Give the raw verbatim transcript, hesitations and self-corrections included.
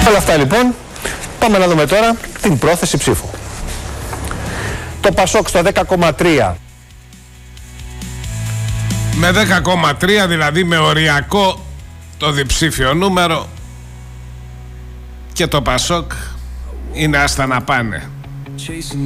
Όλα αυτά λοιπόν, πάμε να δούμε τώρα την πρόθεση ψήφου. Το Πασόκ στο δέκα κόμμα τρία. Με δέκα κόμμα τρία, δηλαδή με οριακό το διψήφιο νούμερο, και το Πασόκ είναι άστα να πάνε.